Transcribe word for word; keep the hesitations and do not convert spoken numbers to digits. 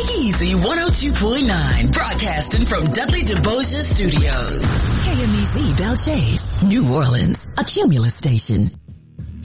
Easy one oh two point nine, broadcasting from Dudley DeBosia Studios. K M E Z Belle Chase, New Orleans, a Cumulus station.